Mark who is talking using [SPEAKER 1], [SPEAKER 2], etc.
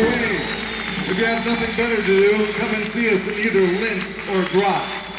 [SPEAKER 1] the way, if you have nothing better to do, come and see us in either Linz or Graz.